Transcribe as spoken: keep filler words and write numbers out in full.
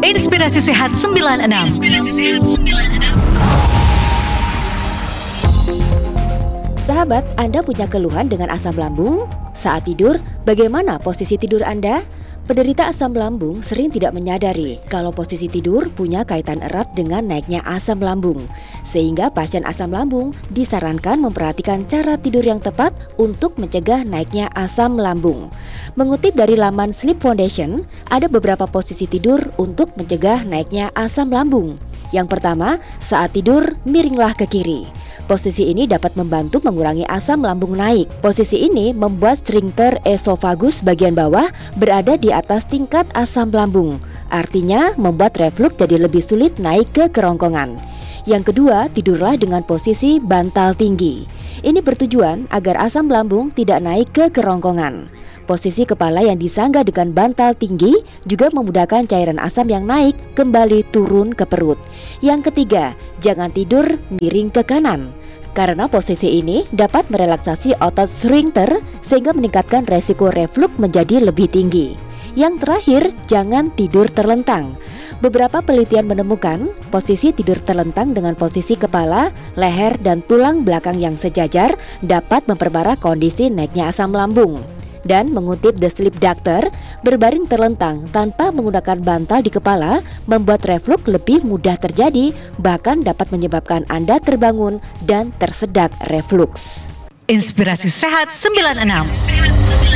Inspirasi Sehat sembilan puluh enam. Inspirasi Sehat sembilan puluh enam. Sahabat, Anda punya keluhan dengan asam lambung? Saat tidur, bagaimana posisi tidur Anda? Penderita asam lambung sering tidak menyadari kalau posisi tidur punya kaitan erat dengan naiknya asam lambung. Sehingga pasien asam lambung disarankan memperhatikan cara tidur yang tepat untuk mencegah naiknya asam lambung. Mengutip dari laman Sleep Foundation, ada beberapa posisi tidur untuk mencegah naiknya asam lambung. Yang pertama, saat tidur miringlah ke kiri. Posisi ini dapat membantu mengurangi asam lambung naik. Posisi ini membuat sphincter esofagus bagian bawah berada di atas tingkat asam lambung. Artinya membuat reflux jadi lebih sulit naik ke kerongkongan. Yang kedua, tidurlah dengan posisi bantal tinggi. Ini bertujuan agar asam lambung tidak naik ke kerongkongan. Posisi kepala yang disangga dengan bantal tinggi juga memudahkan cairan asam yang naik kembali turun ke perut. Yang ketiga, jangan tidur miring ke kanan. Karena posisi ini dapat merelaksasi otot sphincter sehingga meningkatkan resiko reflux menjadi lebih tinggi. Yang terakhir, jangan tidur terlentang. Beberapa penelitian menemukan posisi tidur terlentang dengan posisi kepala, leher, dan tulang belakang yang sejajar dapat memperparah kondisi naiknya asam lambung. Dan mengutip The Sleep Doctor, berbaring terlentang tanpa menggunakan bantal di kepala membuat reflux lebih mudah terjadi, bahkan dapat menyebabkan Anda terbangun dan tersedak reflux. Inspirasi Sehat sembilan puluh enam.